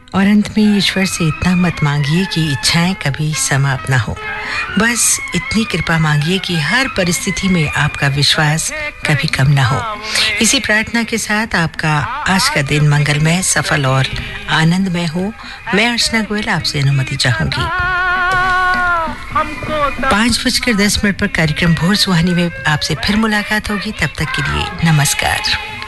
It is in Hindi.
और अंत में ईश्वर से इतना मत मांगिए कि इच्छाएं कभी समाप्त ना हो। बस इतनी कृपा मांगिए कि हर परिस्थिति में आपका विश्वास कभी कम ना हो। इसी प्रार्थना के साथ आपका आज का दिन मंगलमय, सफल और आनंदमय हो। मैं अर्चना गोयल आपसे अनुमति चाहूंगी। 5:10 पर कार्यक्रम भोर सुहानी में आपसे फिर मुलाकात होगी। तब तक के लिए नमस्कार।